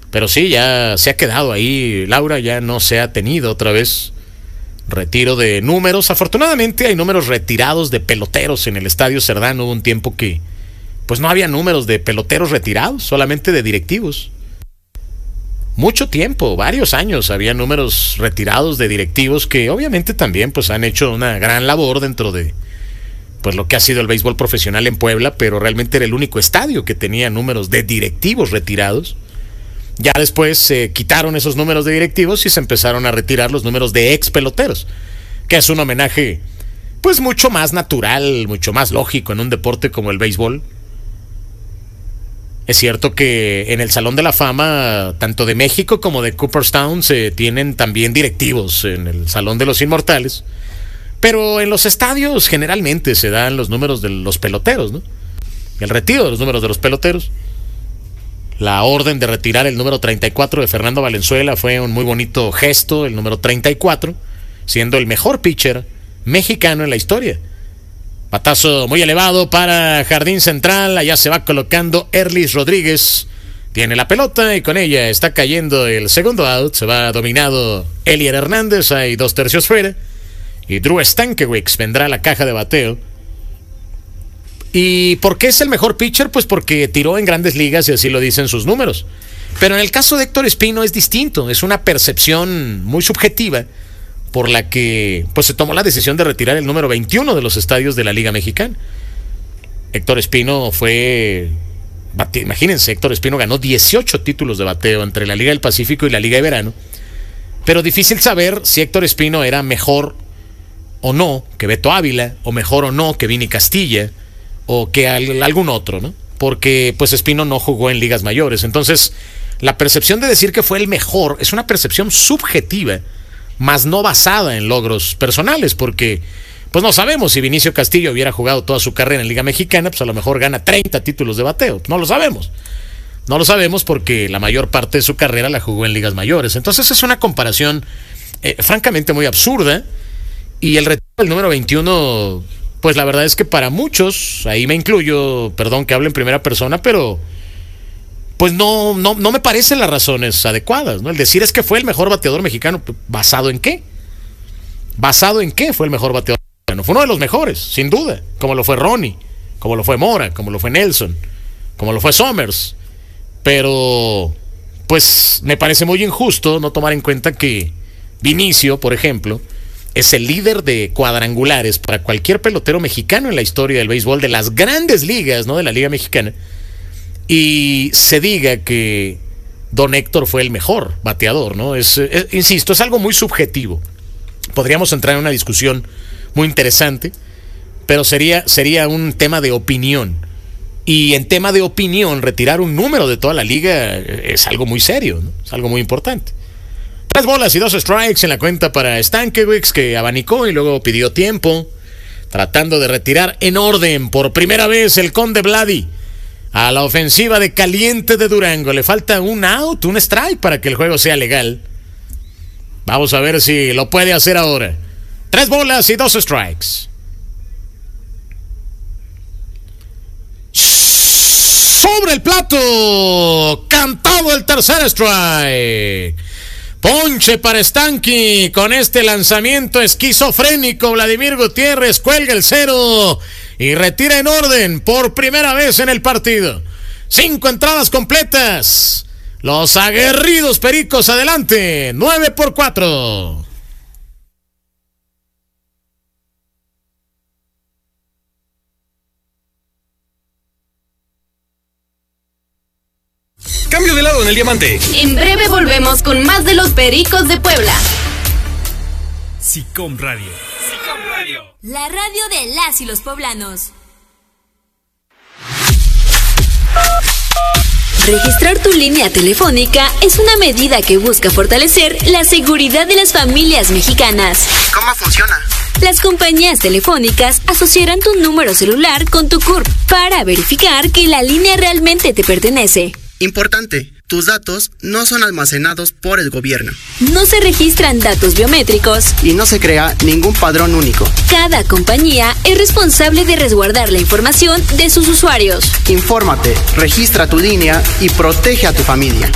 Pero sí, ya se ha quedado ahí, Laura, ya no se ha tenido otra vez retiro de números. Afortunadamente hay números retirados de peloteros en el Estadio Cerdán. Hubo un tiempo que pues no había números de peloteros retirados, solamente de directivos. Mucho tiempo, varios años, había números retirados de directivos que obviamente también pues han hecho una gran labor dentro de pues lo que ha sido el béisbol profesional en Puebla, pero realmente era el único estadio que tenía números de directivos retirados. Ya después se quitaron esos números de directivos y se empezaron a retirar los números de ex peloteros, que es un homenaje pues mucho más natural, mucho más lógico en un deporte como el béisbol. Es cierto que en el Salón de la Fama, tanto de México como de Cooperstown, se tienen también directivos en el Salón de los Inmortales, pero en los estadios generalmente se dan los números de los peloteros, ¿no? El retiro de los números de los peloteros. La orden de retirar el número 34 de Fernando Valenzuela fue un muy bonito gesto, el número 34, siendo el mejor pitcher mexicano en la historia. Batazo muy elevado para Jardín Central, allá se va colocando Erlis Rodríguez, tiene la pelota y con ella está cayendo el segundo out, se va dominado Elier Hernández, hay 2 tercios fuera, y Drew Stankiewicz vendrá a la caja de bateo. ¿Y por qué es el mejor pitcher? Pues porque tiró en grandes ligas y así lo dicen sus números. Pero en el caso de Héctor Espino es distinto, es una percepción muy subjetiva por la que pues se tomó la decisión de retirar el número 21 de los estadios de la Liga Mexicana. Héctor Espino imagínense, Héctor Espino ganó 18 títulos de bateo entre la Liga del Pacífico y la Liga de Verano, pero difícil saber si Héctor Espino era mejor o no que Beto Ávila, o mejor o no que Vini Castilla, o que algún otro, ¿no? Porque pues Espino no jugó en ligas mayores. Entonces, la percepción de decir que fue el mejor es una percepción subjetiva, más no basada en logros personales, porque pues no sabemos si Vinicio Castillo hubiera jugado toda su carrera en Liga Mexicana, pues a lo mejor gana 30 títulos de bateo. No lo sabemos. No lo sabemos porque la mayor parte de su carrera la jugó en ligas mayores. Entonces es una comparación francamente muy absurda. Y el retiro del número 21, pues la verdad es que para muchos, ahí me incluyo, perdón que hable en primera persona, pero pues no me parecen las razones adecuadas, ¿no? El decir es que fue el mejor bateador mexicano, ¿basado en qué? ¿Basado en qué fue el mejor bateador mexicano? Fue uno de los mejores, sin duda, como lo fue Ronnie, como lo fue Mora, como lo fue Nelson, como lo fue Somers. Pero pues me parece muy injusto no tomar en cuenta que Vinicio, por ejemplo, es el líder de cuadrangulares para cualquier pelotero mexicano en la historia del béisbol, de las grandes ligas, ¿no? De la Liga Mexicana. Y se diga que Don Héctor fue el mejor bateador, ¿no? Insisto, es algo muy subjetivo. Podríamos entrar en una discusión muy interesante, pero sería un tema de opinión. Y en tema de opinión, retirar un número de toda la liga es algo muy serio, ¿no? Es algo muy importante. 3 bolas y 2 strikes en la cuenta para Stankiewicz, que abanicó y luego pidió tiempo, tratando de retirar en orden por primera vez el Conde Vladi a la ofensiva de Caliente de Durango. Le falta un out, un strike para que el juego sea legal. Vamos a ver si lo puede hacer ahora. 3 bolas y 2 strikes. Sobre el plato, cantado el tercer strike. Ponche para Stanky con este lanzamiento esquizofrénico. Vladimir Gutiérrez cuelga el 0 y retira en orden por primera vez en el partido. 5 entradas completas. Los aguerridos Pericos adelante, 9-4. Cambio de lado en el diamante. En breve volvemos con más de los Pericos de Puebla. SICOM Radio. La radio de las y los poblanos. Registrar tu línea telefónica es una medida que busca fortalecer la seguridad de las familias mexicanas. ¿Cómo funciona? Las compañías telefónicas asociarán tu número celular con tu CURP para verificar que la línea realmente te pertenece. Importante, tus datos no son almacenados por el gobierno. No se registran datos biométricos. Y no se crea ningún padrón único. Cada compañía es responsable de resguardar la información de sus usuarios. Infórmate, registra tu línea y protege a tu familia.